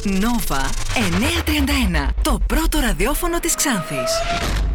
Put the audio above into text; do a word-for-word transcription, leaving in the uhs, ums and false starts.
Νόβα εννιακόσια τριάντα ένα. Το πρώτο ραδιόφωνο της Ξάνθης.